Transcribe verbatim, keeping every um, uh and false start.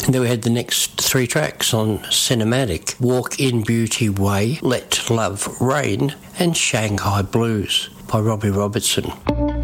And then we had the next three tracks on Cinematic: Walk in Beauty Way, Let Love Reign, and Shanghai Blues by Robbie Robertson.